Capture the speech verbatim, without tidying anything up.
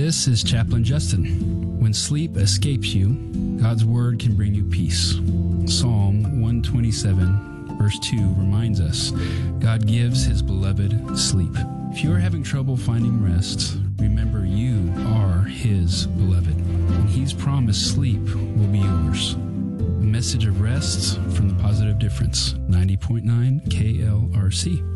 This is Chaplain Justin. When sleep escapes you, God's Word can bring you peace. Psalm one twenty-seven, verse two reminds us, God gives His beloved sleep. If you are having trouble finding rest, remember you are His beloved, and He's promised sleep will be yours. A message of rest from the Positive Difference, ninety point nine K L R C.